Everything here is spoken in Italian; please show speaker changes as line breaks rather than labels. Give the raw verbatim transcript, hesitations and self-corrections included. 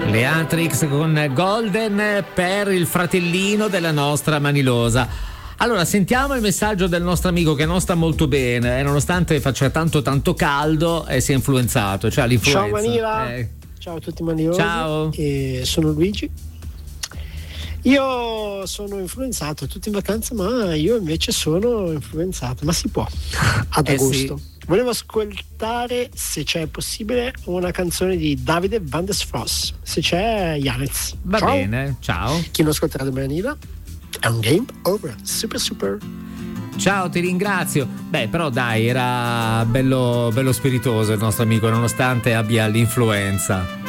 Le Atrix con Golden per il fratellino della nostra Manilosa. Allora sentiamo il messaggio del nostro amico che non sta molto bene, eh, nonostante faccia tanto tanto caldo e sia influenzato, cioè l'influenza.
Ciao Manila,
eh.
ciao a tutti Manilosi.
Ciao.
E sono Luigi. Io sono influenzato, tutti in vacanza, ma io invece sono influenzato, ma si può ad
eh
agosto.
Sì.
Volevo ascoltare, se c'è possibile, una canzone di Davide Van der Sfross. Se c'è, Yanez.
Va
ciao.
bene, ciao.
Chi non ascolterà di Manila è un game over. Super super.
Ciao, ti ringrazio. Beh, però dai, era bello, bello spiritoso il nostro amico, nonostante abbia l'influenza.